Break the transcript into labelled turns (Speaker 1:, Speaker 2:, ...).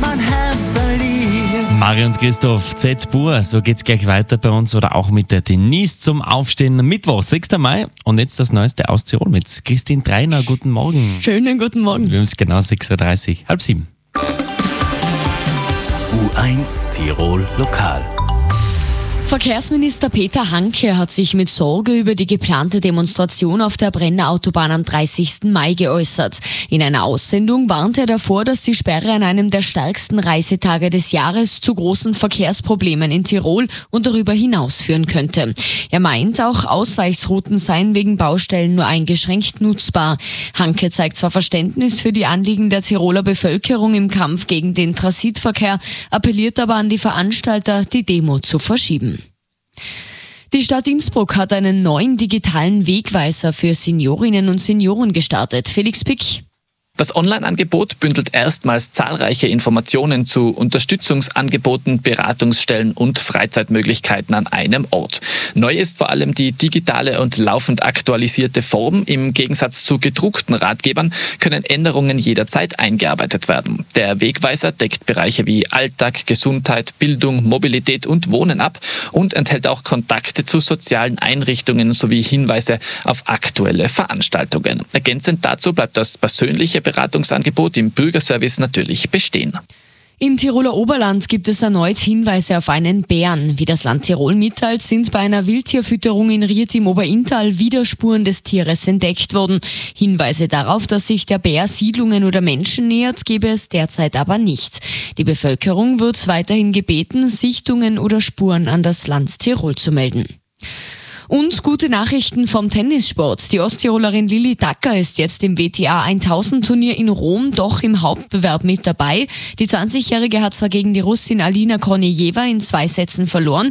Speaker 1: mein Herz verliere.
Speaker 2: Mari und Christoph, Z-Pur, so geht's gleich weiter bei uns oder auch mit der Denise zum Aufstehen. Mittwoch, 6. Mai und jetzt das Neueste aus Tirol mit Christine Treiner. Guten Morgen.
Speaker 3: Schönen guten Morgen.
Speaker 2: Wir haben es genau 6.30 Uhr, 6:30.
Speaker 4: U1 Tirol Lokal.
Speaker 3: Verkehrsminister Peter Hanke hat sich mit Sorge über die geplante Demonstration auf der Brenner Autobahn am 30. Mai geäußert. In einer Aussendung warnt er davor, dass die Sperre an einem der stärksten Reisetage des Jahres zu großen Verkehrsproblemen in Tirol und darüber hinaus führen könnte. Er meint, auch Ausweichsrouten seien wegen Baustellen nur eingeschränkt nutzbar. Hanke zeigt zwar Verständnis für die Anliegen der Tiroler Bevölkerung im Kampf gegen den Transitverkehr, appelliert aber an die Veranstalter, die Demo zu verschieben. Die Stadt Innsbruck hat einen neuen digitalen Wegweiser für Seniorinnen und Senioren gestartet. Felix Pick.
Speaker 5: Das Online-Angebot bündelt erstmals zahlreiche Informationen zu Unterstützungsangeboten, Beratungsstellen und Freizeitmöglichkeiten an einem Ort. Neu ist vor allem die digitale und laufend aktualisierte Form. Im Gegensatz zu gedruckten Ratgebern können Änderungen jederzeit eingearbeitet werden. Der Wegweiser deckt Bereiche wie Alltag, Gesundheit, Bildung, Mobilität und Wohnen ab und enthält auch Kontakte zu sozialen Einrichtungen sowie Hinweise auf aktuelle Veranstaltungen. Ergänzend dazu bleibt das persönliche Beratungsangebot im Bürgerservice natürlich bestehen.
Speaker 3: Im Tiroler Oberland gibt es erneut Hinweise auf einen Bären. Wie das Land Tirol mitteilt, sind bei einer Wildtierfütterung in Ried im Oberinntal wieder Spuren des Tieres entdeckt worden. Hinweise darauf, dass sich der Bär Siedlungen oder Menschen nähert, gebe es derzeit aber nicht. Die Bevölkerung wird weiterhin gebeten, Sichtungen oder Spuren an das Land Tirol zu melden. Und gute Nachrichten vom Tennissport. Die Osttirolerin Lilly Dacker ist jetzt im WTA 1000 Turnier in Rom doch im Hauptbewerb mit dabei. Die 20-Jährige hat zwar gegen die Russin Alina Kornejewa in 2 Sätzen verloren,